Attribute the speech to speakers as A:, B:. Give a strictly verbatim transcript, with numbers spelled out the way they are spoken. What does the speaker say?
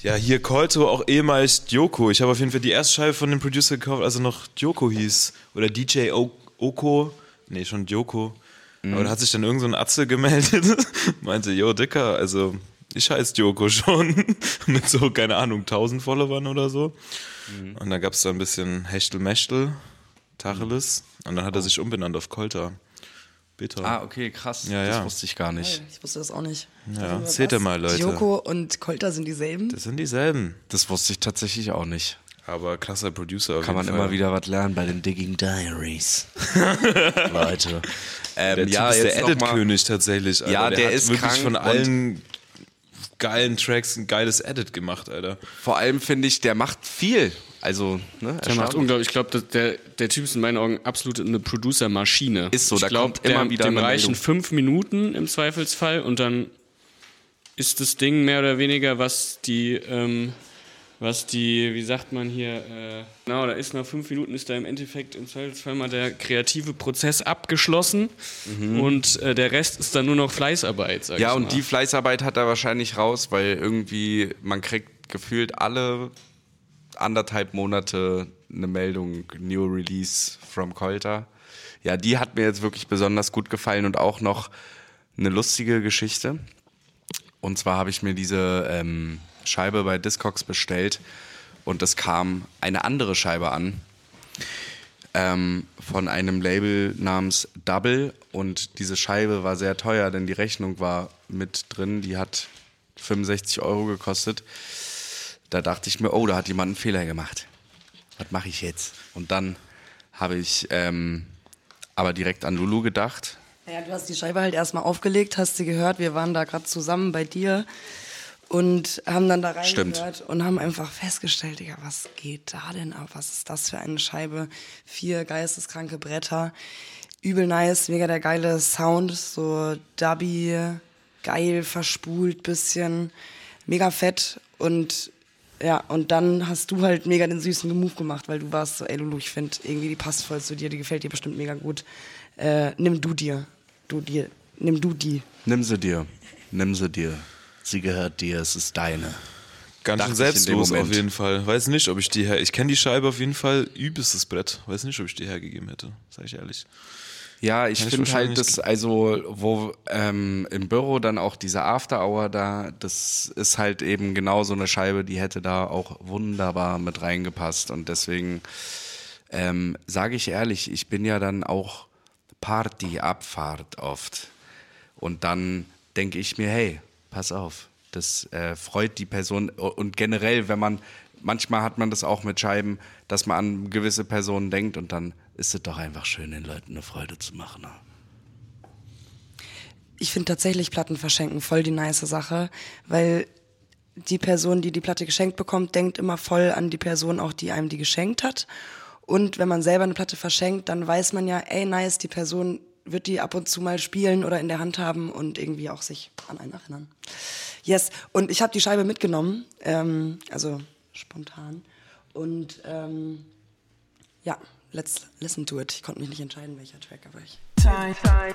A: Ja, hier Kolto, auch ehemals Djoko. Ich habe auf jeden Fall die erste Scheibe von dem Producer gekauft, als er noch Djoko hieß. Oder D J o- Oko. Nee, schon Djoko. Mhm. Aber da hat sich dann irgend so ein Atze gemeldet. Meinte, yo, Dicker, also ich heiße Djoko schon. Mit so, keine Ahnung, tausend Followern oder so. Mhm. Und da gab es da ein bisschen Hechtel-Mechtel, Tacheles. Und dann hat er sich umbenannt auf Kolter. Bitter.
B: Ah, okay, krass.
A: Ja,
B: das
A: ja.
B: wusste ich gar nicht.
C: Ich wusste das auch nicht.
A: Ja, also, seht ihr mal, Leute.
C: Djoko und Kolter sind dieselben?
A: Das sind dieselben.
B: Das wusste ich tatsächlich auch nicht.
A: Aber krasser Producer auf
B: Kann man
A: jeden Fall.
B: immer wieder was lernen bei den Digging Diaries. Leute. Ähm,
A: der Typ
B: ja,
A: ist
B: jetzt
A: der Edit-König tatsächlich, Alter.
B: Ja,
A: der,
B: der
A: hat
B: ist
A: wirklich
B: krank
A: von allen geilen Tracks ein geiles Edit gemacht, Alter.
B: Vor allem finde ich, der macht viel. Also, ne,
D: der macht unglaublich. Ich glaube, der, der Typ ist in meinen Augen absolut eine Producer-Maschine.
B: Ist so,
D: ich
B: da
D: glaub,
B: kommt immer
D: der,
B: wieder
D: dem
B: eine
D: reichen
B: Meldung.
D: fünf Minuten im Zweifelsfall und dann ist das Ding mehr oder weniger, was die, ähm, was die, wie sagt man hier, äh, genau, da ist nach fünf Minuten ist da im Endeffekt im Zweifelsfall mal der kreative Prozess abgeschlossen mhm. und äh, der Rest ist dann nur noch Fleißarbeit, sag
B: Ja,
D: ich
B: und
D: mal.
B: die Fleißarbeit hat er wahrscheinlich raus, weil irgendwie, man kriegt gefühlt alle anderthalb Monate eine Meldung, New Release from Kolter. Ja, die hat mir jetzt wirklich besonders gut gefallen und auch noch eine lustige Geschichte. Und zwar habe ich mir diese ähm, Scheibe bei Discogs bestellt und es kam eine andere Scheibe an ähm, von einem Label namens Double und diese Scheibe war sehr teuer, denn die Rechnung war mit drin, die hat fünfundsechzig Euro gekostet. Da dachte ich mir, oh, da hat jemand einen Fehler gemacht. Was mache ich jetzt? Und dann habe ich ähm, aber direkt an Lulu gedacht.
C: Ja, du hast die Scheibe halt erstmal aufgelegt, hast sie gehört. Wir waren da gerade zusammen bei dir und haben dann da reingehört und haben einfach festgestellt, Digga, was geht da denn ab? Was ist das für eine Scheibe? Vier geisteskranke Bretter. Übel nice, mega der geile Sound. So dubby, geil, verspult bisschen. Mega fett und ja, und dann hast du halt mega den süßen Move gemacht, weil du warst so, ey Lulu, ich finde irgendwie, die passt voll zu dir, die gefällt dir bestimmt mega gut. Äh, nimm du dir. Du dir. Nimm du die.
B: Nimm sie dir. Nimm sie dir. Sie gehört dir, es ist deine.
A: Ganz schön selbstlos auf jeden Fall. Weiß nicht, ob ich die her... Ich kenne die Scheibe auf jeden Fall, übelstes Brett. Weiß nicht, ob ich die hergegeben hätte, sag ich ehrlich.
B: Ja, ich finde halt, das, also, wo ähm, im Büro dann auch diese After Hour da, das ist halt eben genau so eine Scheibe, die hätte da auch wunderbar mit reingepasst. Und deswegen ähm, sage ich ehrlich, ich bin ja dann auch Party-Abfahrt oft. Und dann denke ich mir, hey, pass auf, das äh, freut die Person. Und generell, wenn man, manchmal hat man das auch mit Scheiben, dass man an gewisse Personen denkt und dann ist es doch einfach schön, den Leuten eine Freude zu machen. Ne?
C: Ich finde tatsächlich Platten verschenken voll die nice Sache, weil die Person, die die Platte geschenkt bekommt, denkt immer voll an die Person auch, die einem die geschenkt hat. Und wenn man selber eine Platte verschenkt, dann weiß man ja, ey nice, die Person wird die ab und zu mal spielen oder in der Hand haben und irgendwie auch sich an einen erinnern. Yes, und ich habe die Scheibe mitgenommen, ähm, also spontan. Und ähm, ja, let's listen to it. Ich konnte mich nicht entscheiden, welcher Track, aber ich...